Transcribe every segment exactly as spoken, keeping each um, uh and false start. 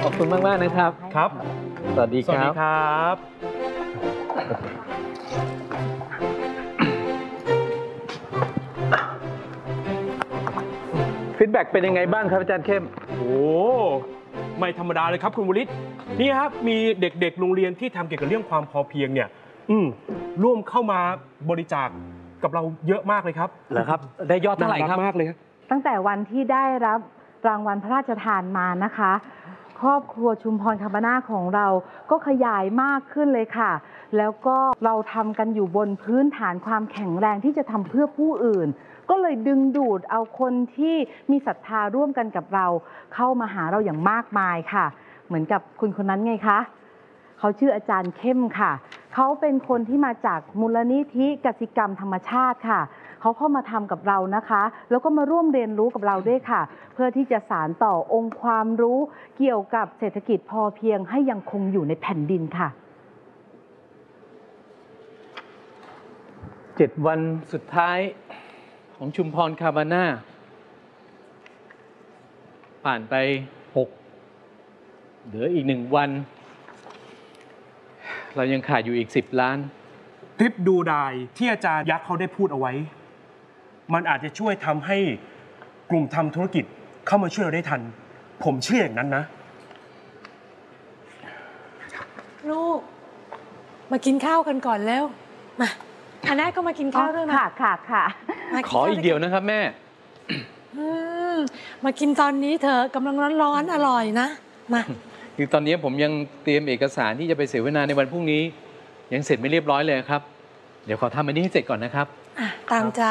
ขอบคุณมากๆนะครับครับสวัสดีครับสวัสดีครับฟีดแบ็กเป็นยังไงบ้างครับอาจารย์เข้มโอ้ไม่ธรรมดาเลยครับคุณวริศนี่ครับมีเด็กๆโรงเรียนที่ทำเกี่ยวกับเรื่องความพอเพียงเนี่ยอืมร่วมเข้ามาบริจาคกับเราเยอะมากเลยครับเหรอครับได้ยอดเท่าไหร่ครับมากเลยตั้งแต่วันที่ได้รับรางวัลพระราชทานมานะคะครอบครัวชุมพรคาบาน่าของเราก็ขยายมากขึ้นเลยค่ะแล้วก็เราทำกันอยู่บนพื้นฐานความแข็งแรงที่จะทำเพื่อผู้อื่นก็เลยดึงดูดเอาคนที่มีศรัทธาร่วมกันกับเราเข้ามาหาเราอย่างมากมายค่ะเหมือนกับคุณคนนั้นไงคะเขาชื่ออาจารย์เข้มค่ะเขาเป็นคนที่มาจากมูลนิธิกสิกรรมธรรมชาติค่ะเขาเข้ามาทำกับเรานะคะแล้วก็มาร่วมเรียนรู้กับเราด้วยค่ะเพื่อที่จะสานต่อองค์ความรู้เกี่ยวกับเศรษฐกิจพอเพียงให้ยังคงอยู่ในแผ่นดินค่ะเจ็ดวันสุดท้ายของชุมพรคาบาน่าผ่านไปหกเหลืออีกหนึ่งวันเรายังขาดอยู่อีกสิบล้านคลิปดูดายที่อาจารย์ยักษ์เขาได้พูดเอาไว้มันอาจจะช่วยทำให้กลุ่มทำธุรกิจเข้ามาช่วยเราได้ทันผมเชื่ออย่างนั้นนะลูกมากินข้าวกันก่อนแล้วมาอันนั้นก็มากินข้าวด้วยนะค่ะค่ะค่ะขออีกเดียวนะครับแม่มากินตอนนี้เถอะกำลังร้อนๆอร่อยนะมาคือตอนนี้ผมยังเตรียมเอกสารที่จะไปเสวนาในวันพรุ่งนี้ยังเสร็จไม่เรียบร้อยเลยครับเดี๋ยวขอทำอันนี้ให้เสร็จก่อนนะครับตามใจ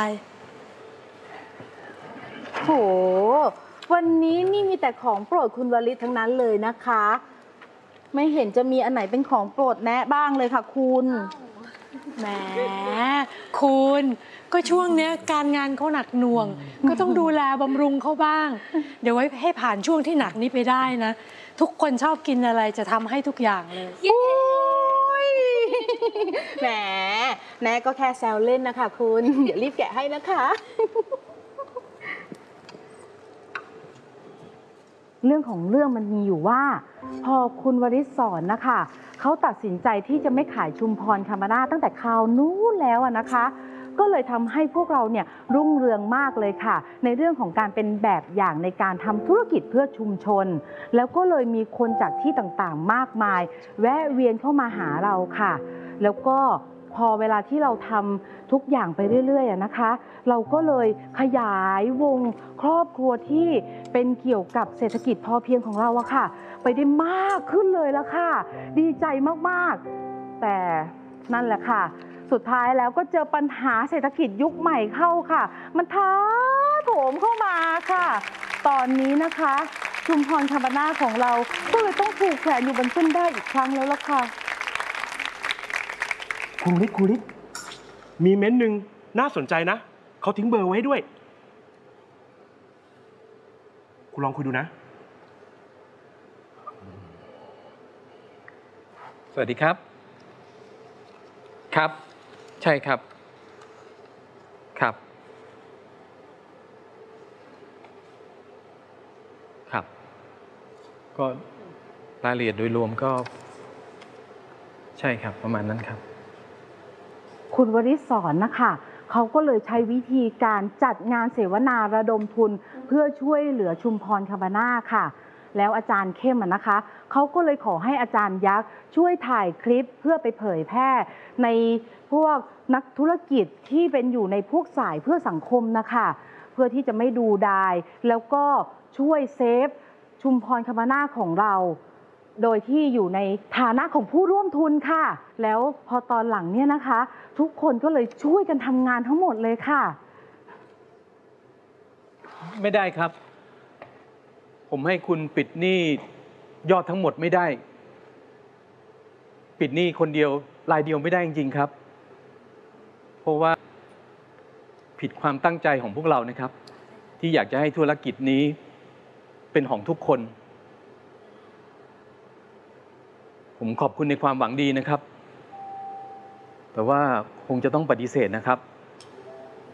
โหวันนี้นี่มีแต่ของโปรดคุณวลิศทั้งนั้นเลยนะคะไม่เห็นจะมีอันไหนเป็นของโปรดแนะบ้างเลยค่ะคุณแหมคุณก็ช่วงนี้การงานเขาหนักหน่วงก็ต้องดูแลบำรุงเขาบ้างเดี๋ยวไว้ให้ผ่านช่วงที่หนักนี้ไปได้นะทุกคนชอบกินอะไรจะทำให้ทุกอย่างเลยแหมแน่ก็แค่แซวเล่นนะคะคุณเดี๋ยวรีบแกะให้นะคะเรื่องของเรื่องมันมีอยู่ว่าพอคุณวริศสอนนะคะเขาตัดสินใจที่จะไม่ขายชุมพรคาบาน่าตั้งแต่คราวนู้นแล้วนะคะก็เลยทำให้พวกเราเนี่ยรุ่งเรืองมากเลยค่ะในเรื่องของการเป็นแบบอย่างในการทำธุรกิจเพื่อชุมชนแล้วก็เลยมีคนจากที่ต่างๆมากมายแวะเวียนเข้ามาหาเราค่ะแล้วก็พอเวลาที่เราทำทุกอย่างไปเรื่อยๆนะคะเราก็เลยขยายวงครอบครัวที่เป็นเกี่ยวกับเศรษฐกิจพอเพียงของเราอะค่ะไปได้มากขึ้นเลยละค่ะดีใจมากๆแต่นั่นแหละค่ะสุดท้ายแล้วก็เจอปัญหาเศรษฐกิจยุคใหม่เข้าค่ะมันท้าโถมเข้ามาค่ะตอนนี้นะคะชุมพรคาบาน่าของเราก็เลยต้องถูกแขวนอยู่บนเส้นได้อีกครั้งแล้วล่ะค่ะคุณฤทธิ์คุณฤทธิ์มีเม้นต์หนึ่งน่าสนใจนะเขาทิ้งเบอร์ไว้ด้วยคุณลองคุยดูนะสวัสดีครับครับใช่ครับครับครับก็รายละเอียดโดยรวมก็ใช่ครับประมาณนั้นครับคุณวริศสอนนะคะเขาก็เลยใช้วิธีการจัดงานเสวนาระดมทุนเพื่อช่วยเหลือชุมพรคาบาน่าค่ะแล้วอาจารย์เข้มนะคะเขาก็เลยขอให้อาจารย์ยักษ์ช่วยถ่ายคลิปเพื่อไปเผยแพร่ในพวกนักธุรกิจที่เป็นอยู่ในพวกสายเพื่อสังคมนะคะเพื่อที่จะไม่ดูดายแล้วก็ช่วยเซฟชุมพรคาบาน่าของเราโดยที่อยู่ในฐานะของผู้ร่วมทุนค่ะแล้วพอตอนหลังเนี่ยนะคะทุกคนก็เลยช่วยกันทำงานทั้งหมดเลยค่ะไม่ได้ครับผมให้คุณปิดหนี้ยอดทั้งหมดไม่ได้ปิดหนี้คนเดียวรายเดียวไม่ได้จริงๆครับเพราะว่าผิดความตั้งใจของพวกเรานะครับที่อยากจะให้ธุรกิจนี้เป็นของทุกคนผมขอบคุณในความหวังดีนะครับแต่ว่าคงจะต้องปฏิเสธนะครับ